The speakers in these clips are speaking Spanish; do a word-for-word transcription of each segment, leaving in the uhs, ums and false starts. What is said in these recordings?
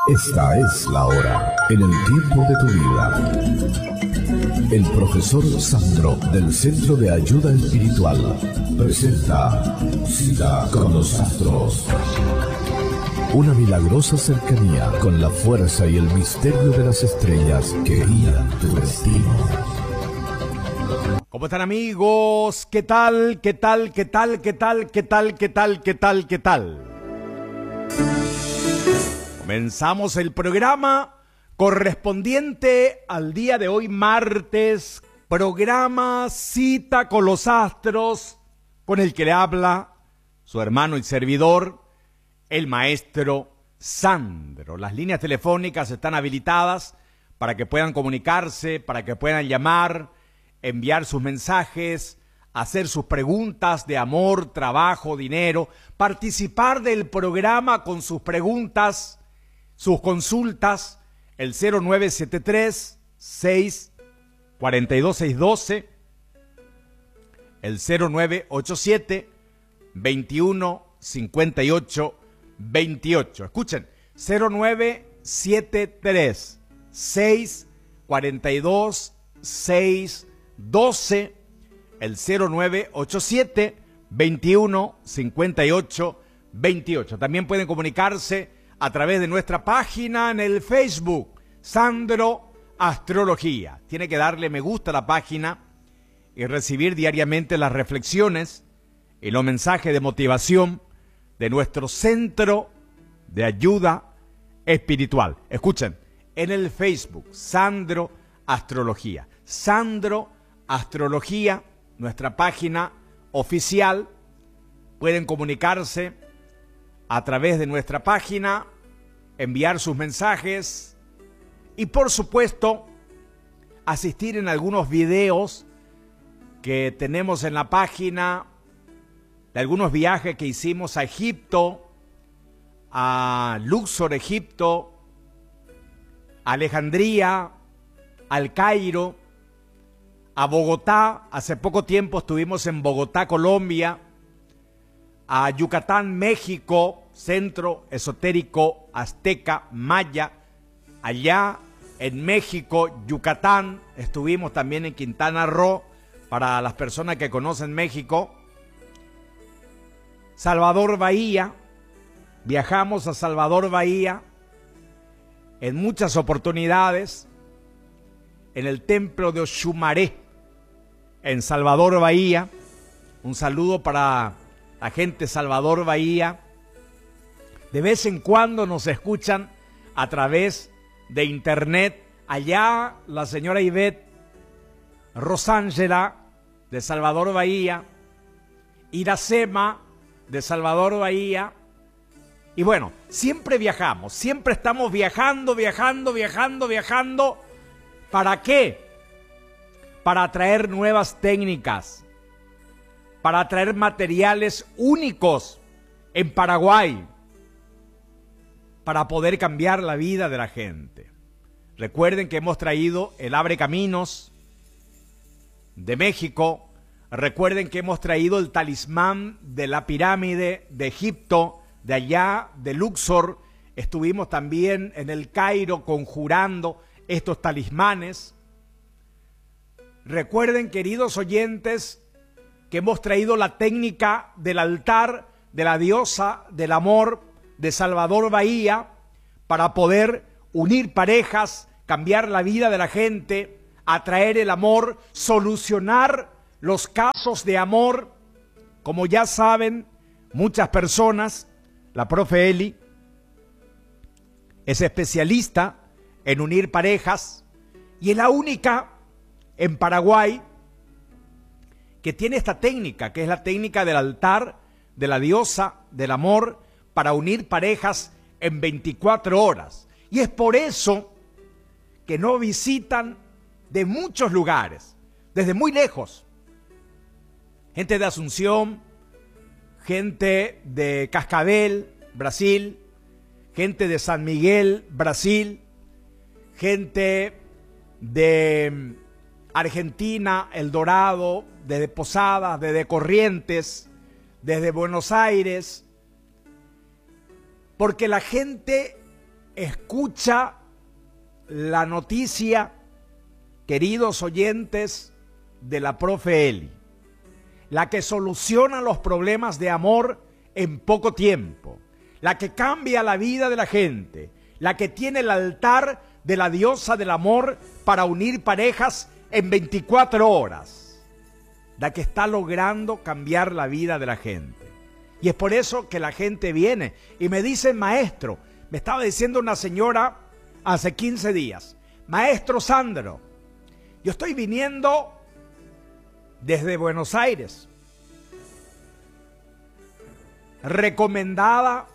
Esta es la hora, en el tiempo de tu vida. El profesor Sandro del Centro de Ayuda Espiritual presenta Cita con los Astros. Una milagrosa cercanía con la fuerza y el misterio de las estrellas que guían tu destino. ¿Cómo están, amigos? ¿Qué tal? ¿Qué tal? ¿Qué tal? ¿Qué tal? ¿Qué tal? ¿Qué tal? ¿Qué tal? ¿Qué tal? Comenzamos el programa correspondiente al día de hoy, martes, programa Cita con los Astros, con el que le habla su hermano y servidor, el maestro Sandro. Las líneas telefónicas están habilitadas para que puedan comunicarse, para que puedan llamar, enviar sus mensajes, hacer sus preguntas de amor, trabajo, dinero, participar del programa con sus preguntas, sus consultas, el cero nueve siete tres, seis cuatro dos, seis uno dos, el cero nueve ocho siete, veintiuno cincuenta y ocho veintiocho. Escuchen, cero nueve siete tres, seis cuatro dos, seis doce, el cero nueve ocho siete, veintiuno cincuenta y ocho veintiocho. También pueden comunicarse a través de nuestra página en el Facebook, Sandro Astrología. Tiene que darle me gusta a la página y recibir diariamente las reflexiones y los mensajes de motivación de nuestro Centro de Ayuda Espiritual. Escuchen, en el Facebook, Sandro Astrología. Sandro Astrología, nuestra página oficial. Pueden comunicarse a través de nuestra página, enviar sus mensajes y, por supuesto, asistir en algunos videos que tenemos en la página de algunos viajes que hicimos a Egipto, a Luxor, Egipto, a Alejandría, al Cairo, a Bogotá. Hace poco tiempo estuvimos en Bogotá, Colombia, a Yucatán, México, centro esotérico azteca, maya. Allá en México, Yucatán, estuvimos también en Quintana Roo, para las personas que conocen México. Salvador Bahía, viajamos a Salvador Bahía en muchas oportunidades, en el templo de Oxumaré, en Salvador Bahía. Un saludo para la gente de Salvador Bahía. De vez en cuando nos escuchan a través de internet. Allá la señora Ivette Rosángela de Salvador Bahía, Iracema de Salvador Bahía. Y bueno, siempre viajamos, siempre estamos viajando, viajando, viajando, viajando. ¿Para qué? Para traer nuevas técnicas, para traer materiales únicos en Paraguay, para poder cambiar la vida de la gente. Recuerden que hemos traído el Abre Caminos de México. Recuerden que hemos traído el talismán de la pirámide de Egipto, de allá de Luxor. Estuvimos también en el Cairo conjurando estos talismanes. Recuerden, queridos oyentes, que hemos traído la técnica del altar de la diosa del amor de Salvador Bahía para poder unir parejas, cambiar la vida de la gente, atraer el amor, solucionar los casos de amor. Como ya saben muchas personas, la profe Eli es especialista en unir parejas y es la única en Paraguay que tiene esta técnica, que es la técnica del altar de la diosa del amor para unir parejas en veinticuatro horas. Y es por eso que nos visitan de muchos lugares, desde muy lejos. Gente de Asunción, gente de Cascabel, Brasil, gente de San Miguel, Brasil, gente de Argentina, El Dorado, desde Posadas, desde Corrientes, desde Buenos Aires, porque la gente escucha la noticia, queridos oyentes, de la profe Eli, la que soluciona los problemas de amor en poco tiempo, la que cambia la vida de la gente, la que tiene el altar de la diosa del amor para unir parejas en veinticuatro horas, la que está logrando cambiar la vida de la gente. Y es por eso que la gente viene y me dice, maestro, me estaba diciendo una señora hace quince días, maestro Sandro, yo estoy viniendo desde Buenos Aires, recomendada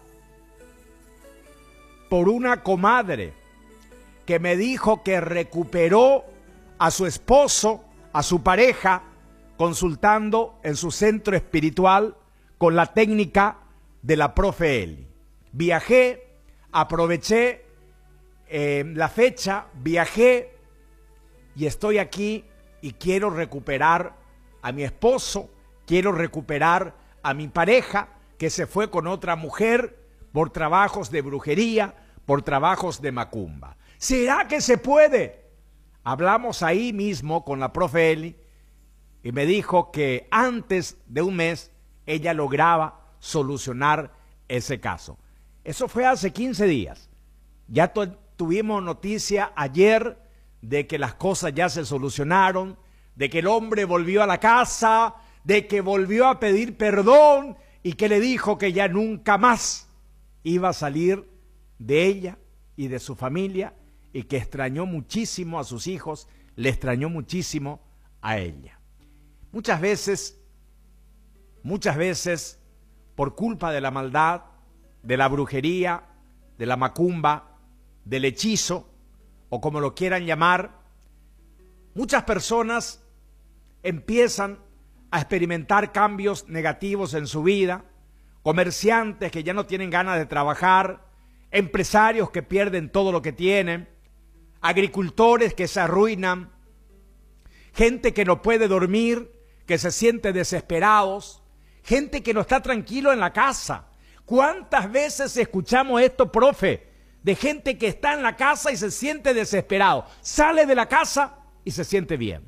por una comadre que me dijo que recuperó a su esposo, a su pareja, consultando en su centro espiritual con la técnica de la profe Eli. Viajé, aproveché eh, la fecha, viajé y estoy aquí y quiero recuperar a mi esposo, quiero recuperar a mi pareja que se fue con otra mujer por trabajos de brujería, por trabajos de macumba. ¿Será que se puede? Hablamos ahí mismo con la profe Eli y me dijo que antes de un mes ella lograba solucionar ese caso. Eso fue hace quince días. Ya tu- tuvimos noticia ayer de que las cosas ya se solucionaron, de que el hombre volvió a la casa, de que volvió a pedir perdón y que le dijo que ya nunca más iba a salir de ella y de su familia y que extrañó muchísimo a sus hijos, le extrañó muchísimo a ella. Muchas veces, muchas veces, por culpa de la maldad, de la brujería, de la macumba, del hechizo, o como lo quieran llamar, muchas personas empiezan a experimentar cambios negativos en su vida, comerciantes que ya no tienen ganas de trabajar, empresarios que pierden todo lo que tienen, agricultores que se arruinan, gente que no puede dormir, que se siente desesperados, gente que no está tranquilo en la casa. ¿Cuántas veces escuchamos esto, profe? De gente que está en la casa y se siente desesperado, sale de la casa y se siente bien.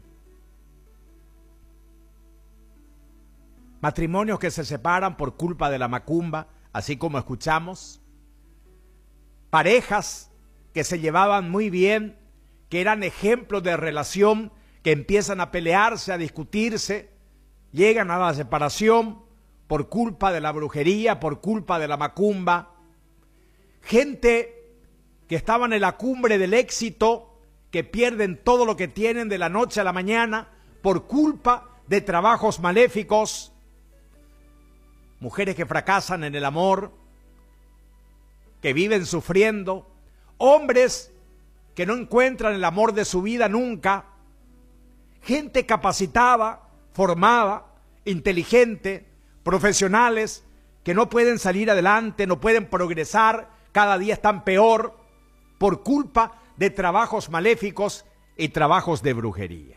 Matrimonios que se separan por culpa de la macumba, así como escuchamos. Parejas que se llevaban muy bien, que eran ejemplos de relación, que empiezan a pelearse, a discutirse, llegan a la separación por culpa de la brujería, por culpa de la macumba. Gente que estaban en la cumbre del éxito, que pierden todo lo que tienen de la noche a la mañana por culpa de trabajos maléficos. Mujeres que fracasan en el amor, que viven sufriendo. Hombres que no encuentran el amor de su vida nunca. Gente capacitada, formada, inteligente, profesionales que no pueden salir adelante, no pueden progresar, cada día están peor por culpa de trabajos maléficos y trabajos de brujería.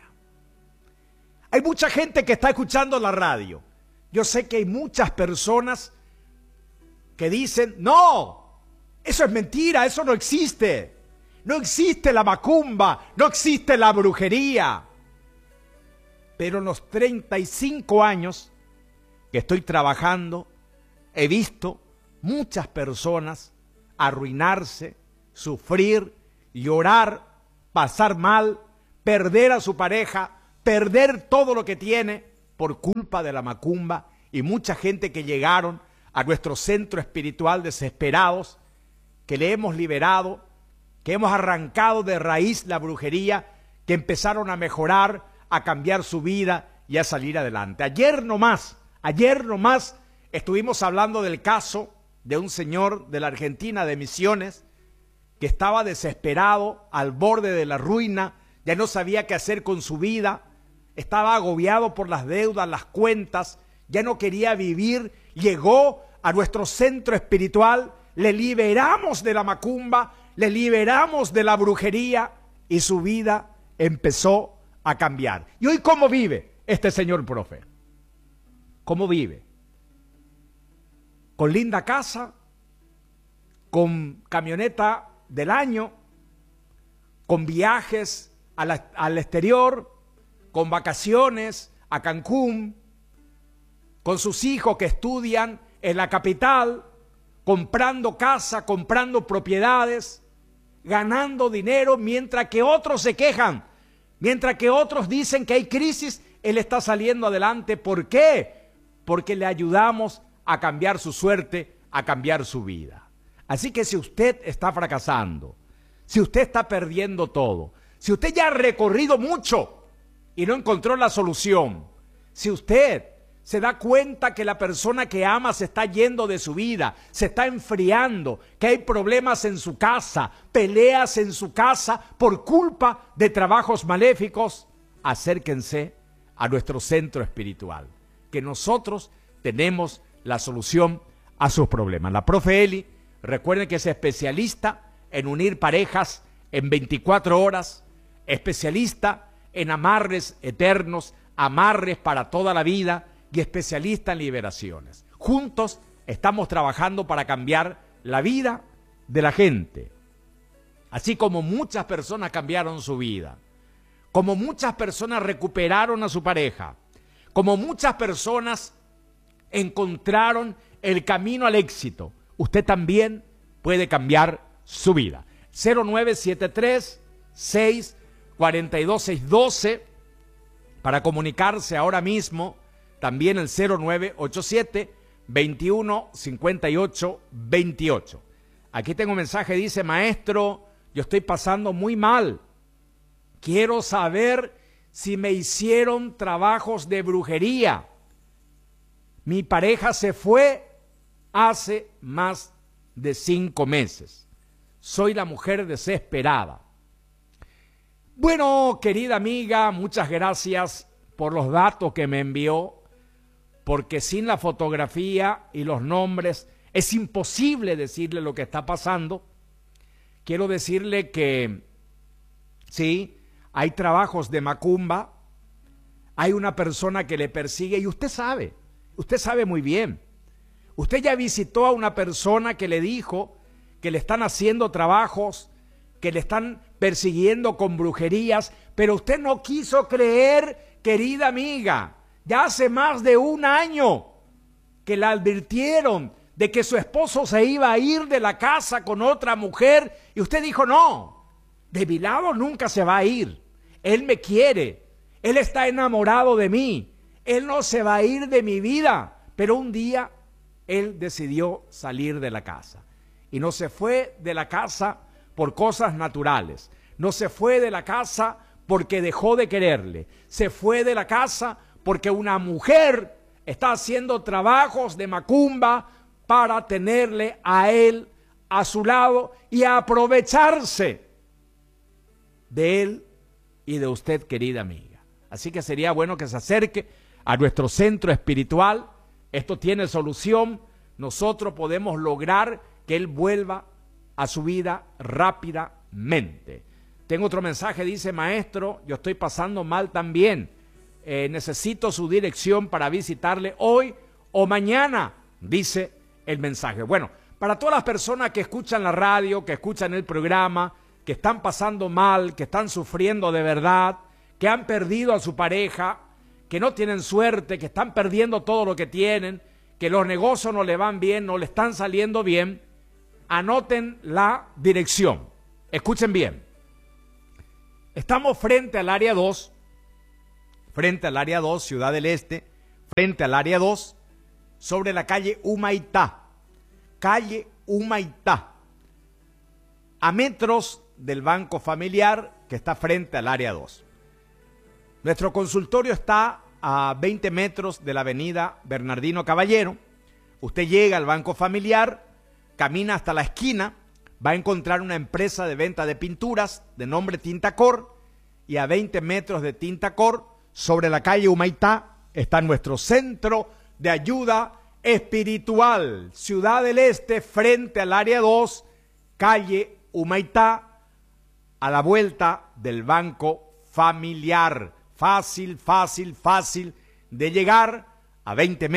Hay mucha gente que está escuchando la radio. Yo sé que hay muchas personas que dicen, no, eso es mentira, eso no existe. No existe la macumba, no existe la brujería. Pero en los treinta y cinco años que estoy trabajando, he visto muchas personas arruinarse, sufrir, llorar, pasar mal, perder a su pareja, perder todo lo que tiene por culpa de la macumba, y mucha gente que llegaron a nuestro centro espiritual desesperados, que le hemos liberado, que hemos arrancado de raíz la brujería, que empezaron a mejorar, a cambiar su vida y a salir adelante. Ayer nomás, ayer nomás estuvimos hablando del caso de un señor de la Argentina, de Misiones, que estaba desesperado, al borde de la ruina, ya no sabía qué hacer con su vida, estaba agobiado por las deudas, las cuentas, ya no quería vivir, llegó a nuestro centro espiritual, le liberamos de la macumba, le liberamos de la brujería y su vida empezó a cambiar. ¿Y hoy cómo vive este señor profe? ¿Cómo vive? Con linda casa, con camioneta del año, con viajes a la, al exterior, con vacaciones a Cancún, con sus hijos que estudian en la capital, comprando casa, comprando propiedades, ganando dinero, mientras que otros se quejan, mientras que otros dicen que hay crisis, él está saliendo adelante. ¿Por qué? Porque le ayudamos a cambiar su suerte, a cambiar su vida. Así que si usted está fracasando, si usted está perdiendo todo, si usted ya ha recorrido mucho y no encontró la solución, si usted se da cuenta que la persona que ama se está yendo de su vida, se está enfriando, que hay problemas en su casa, peleas en su casa por culpa de trabajos maléficos, acérquense a nuestro centro espiritual, que nosotros tenemos la solución a sus problemas. La profe Eli, recuerden que es especialista en unir parejas en veinticuatro horas, especialista en amarres eternos, amarres para toda la vida, y especialista en liberaciones. Juntos estamos trabajando para cambiar la vida de la gente. Así como muchas personas cambiaron su vida, como muchas personas recuperaron a su pareja, como muchas personas encontraron el camino al éxito, usted también puede cambiar su vida. cero nueve siete tres, seis cuatro dos, seis uno dos para comunicarse ahora mismo. También el cero nueve ocho siete, veintiuno, cincuenta y ocho, veintiocho. Aquí tengo un mensaje, dice: maestro, yo estoy pasando muy mal. Quiero saber si me hicieron trabajos de brujería. Mi pareja se fue hace más de cinco meses. Soy la mujer desesperada. Bueno, querida amiga, muchas gracias por los datos que me envió, porque sin la fotografía y los nombres es imposible decirle lo que está pasando. Quiero decirle que sí, hay trabajos de macumba, hay una persona que le persigue y usted sabe, usted sabe muy bien. Usted ya visitó a una persona que le dijo que le están haciendo trabajos, que le están persiguiendo con brujerías, pero usted no quiso creer, querida amiga. Ya hace más de un año que la advirtieron de que su esposo se iba a ir de la casa con otra mujer y usted dijo: no, de mi lado nunca se va a ir. Él me quiere, él está enamorado de mí, él no se va a ir de mi vida. Pero un día él decidió salir de la casa y no se fue de la casa por cosas naturales, no se fue de la casa porque dejó de quererle, se fue de la casa porque una mujer está haciendo trabajos de macumba para tenerle a él a su lado y aprovecharse de él y de usted, querida amiga. Así que sería bueno que se acerque a nuestro centro espiritual. Esto tiene solución. Nosotros podemos lograr que él vuelva a su vida rápidamente. Tengo otro mensaje, dice: maestro, yo estoy pasando mal también. Eh, necesito su dirección para visitarle hoy o mañana, dice el mensaje. Bueno, para todas las personas que escuchan la radio, que escuchan el programa, que están pasando mal, que están sufriendo de verdad, que han perdido a su pareja, que no tienen suerte, que están perdiendo todo lo que tienen, que los negocios no le van bien, no le están saliendo bien, anoten la dirección. Escuchen bien. Estamos frente al área dos, frente al área dos, Ciudad del Este, frente al área dos, sobre la calle Humaitá, calle Humaitá, a metros del Banco Familiar que está frente al área dos. Nuestro consultorio está a veinte metros de la avenida Bernardino Caballero. Usted llega al Banco Familiar, camina hasta la esquina, va a encontrar una empresa de venta de pinturas de nombre Tintacor, y a veinte metros de Tintacor, sobre la calle Humaitá, está nuestro centro de ayuda espiritual, Ciudad del Este, frente al área dos, calle Humaitá, a la vuelta del Banco Familiar. Fácil, fácil, fácil de llegar a veinte metros.